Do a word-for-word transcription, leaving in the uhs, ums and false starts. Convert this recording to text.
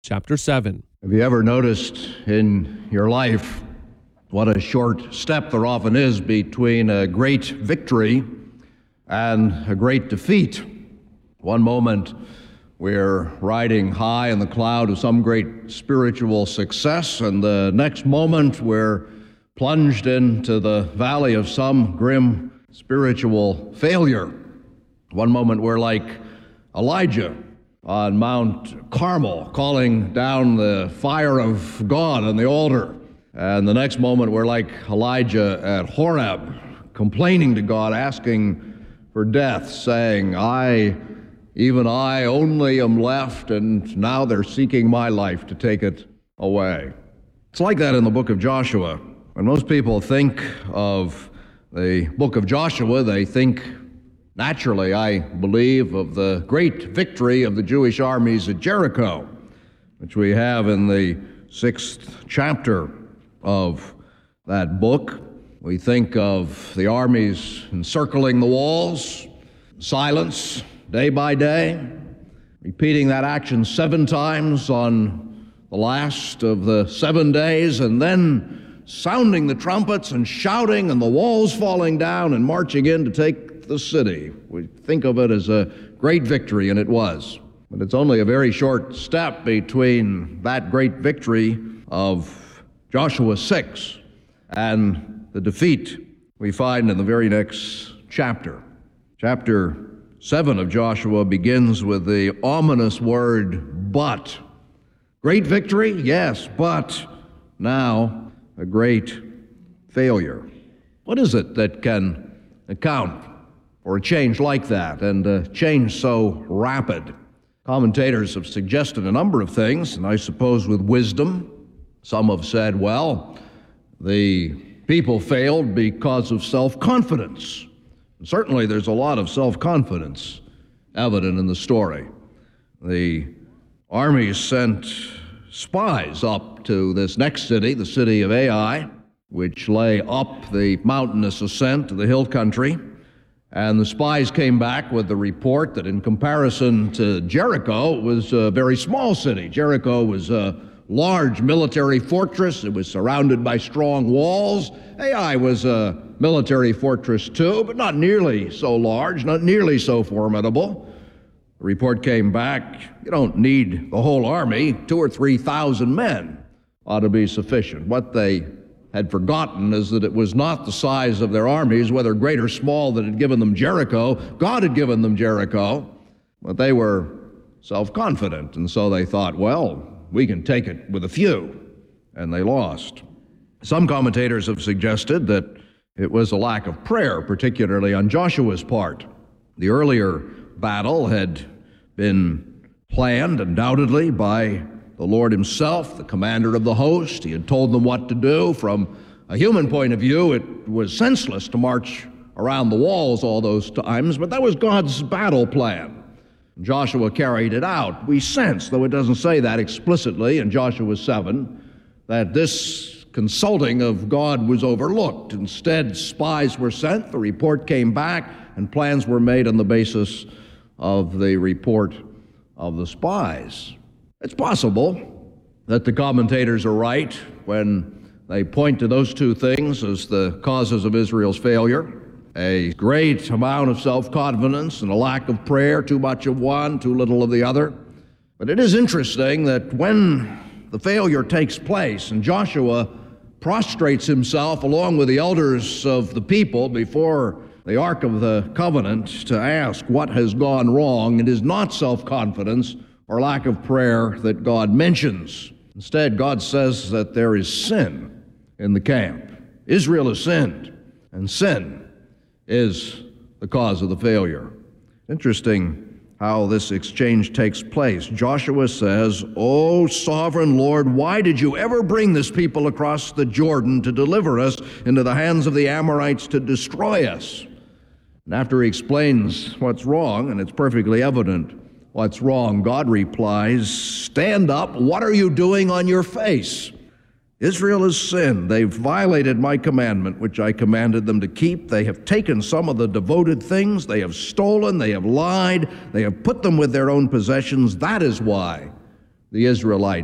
Chapter seven. Have you ever noticed in your life what a short step there often is between a great victory and a great defeat? One moment we're riding high in the cloud of some great spiritual success, and the next moment we're plunged into the valley of some grim spiritual failure. One moment we're like Elijah on Mount Carmel, calling down the fire of God on the altar. And the next moment, we're like Elijah at Horeb, complaining to God, asking for death, saying, I, even I, only am left, and now they're seeking my life to take it away. It's like that in the book of Joshua. When most people think of the book of Joshua, they think naturally, I believe, of the great victory of the Jewish armies at Jericho, which we have in the sixth chapter of that book. We think of the armies encircling the walls, silence, day by day, repeating that action seven times on the last of the seven days, and then sounding the trumpets and shouting, and the walls falling down and marching in to take the city. We think of it as a great victory, and it was. But it's only a very short step between that great victory of Joshua six and the defeat we find in the very next chapter. Chapter seven of Joshua begins with the ominous word, but. Great victory? Yes, but now a great failure. What is it that can account for a change like that, and a change so rapid? Commentators have suggested a number of things, and I suppose with wisdom. Some have said, well, the people failed because of self-confidence. And certainly there's a lot of self-confidence evident in the story. The army sent spies up to this next city, the city of Ai, which lay up the mountainous ascent to the hill country. And the spies came back with the report that in comparison to Jericho, it was a very small city. Jericho was a large military fortress. It was surrounded by strong walls. Ai was a military fortress too, but not nearly so large, not nearly so formidable. The report came back, you don't need the whole army. Two or three thousand men ought to be sufficient. What they had forgotten is that it was not the size of their armies, whether great or small, that had given them Jericho. God had given them Jericho, but they were self-confident, and so they thought, well, we can take it with a few, and they lost. Some commentators have suggested that it was a lack of prayer, particularly on Joshua's part. The earlier battle had been planned, undoubtedly, by the Lord himself, the commander of the host. He had told them what to do. From a human point of view, it was senseless to march around the walls all those times, but that was God's battle plan. Joshua carried it out. We sense, though it doesn't say that explicitly in Joshua seven, that this consulting of God was overlooked. Instead, spies were sent, the report came back, and plans were made on the basis of the report of the spies. It's possible that the commentators are right when they point to those two things as the causes of Israel's failure: a great amount of self-confidence and a lack of prayer, too much of one, too little of the other. But it is interesting that when the failure takes place and Joshua prostrates himself along with the elders of the people before the Ark of the Covenant to ask what has gone wrong, it is not self-confidence or lack of prayer that God mentions. Instead, God says that there is sin in the camp. Israel has sinned, and sin is the cause of the failure. Interesting how this exchange takes place. Joshua says, "O sovereign Lord, why did you ever bring this people across the Jordan to deliver us into the hands of the Amorites to destroy us?" And after he explains what's wrong, and it's perfectly evident what's wrong, God replies, "Stand up. What are you doing on your face? Israel has sinned. They've violated my commandment, which I commanded them to keep. They have taken some of the devoted things. They have stolen. They have lied. They have put them with their own possessions. That is why the Israelites.